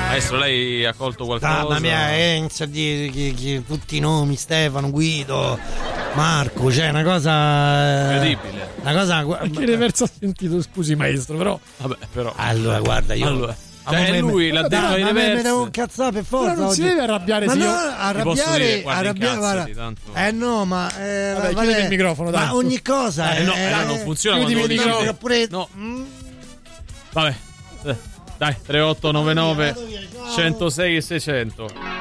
Maestro, lei ha colto qualcosa? Mamma mia, inizia a dire che tutti i nomi, Stefano, Guido, Marco, cioè una cosa incredibile. Una cosa che reverso ha sentito, scusi maestro, però. Vabbè, però. Allora, guarda, io cioè, lui l'ha detto ai reversi. Mi devo incazzare per forza. Però non si deve arrabbiare, ma signor. no, arrabbiare, guarda. No, ma vabbè, chiudi il microfono, dai. Ma ogni cosa no, non funziona quando lo dici. No. Vabbè. Dai, 3899 106 600.